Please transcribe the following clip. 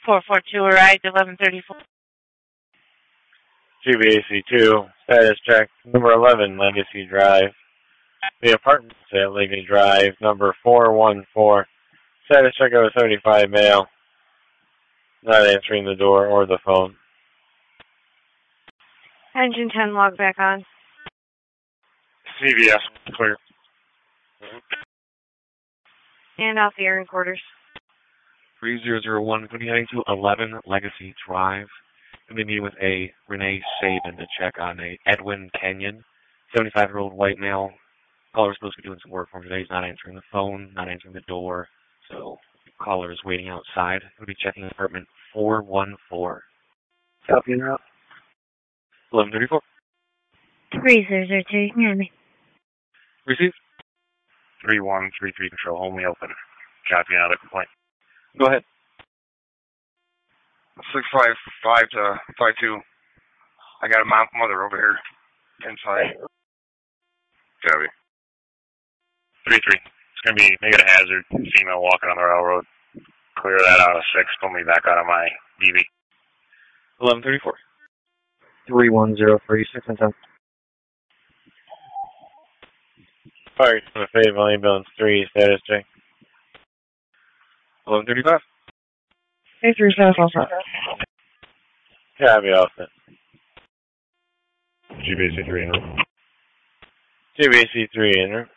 442 arrived 1134. GBAC2, status check, number 11, Legacy Drive. The apartments at Legacy Drive, number 414. Status check of a 75 male. Not answering the door or the phone. Engine 10, log back on. CVS, clear. And off the airing quarters. 3001, going to be heading to 11 Legacy Drive. Going to be meeting with a Renee Sabin to check on a Edwin Kenyon, 75-year-old white male. Caller is supposed to be doing some work for him today. He's not answering the phone, not answering the door. So caller is waiting outside. Going to be checking apartment 414. Copy and route. 1134. 3002, you can hear me. Receive. 3133 control, only open. Copy another complaint. Go ahead. 655 to 52. I got a mother over here inside. Copy. 33. It's going to be negative hazard. Female walking on the railroad. Clear that out of 6. Pull me back out of my DV. 1134. 31036 and 10. Fire to the Fayetteville Ambulance 3, status check. 1135. Hey, 3 staff also. Copy, offset. GBAC3 in room. GBAC3 in room.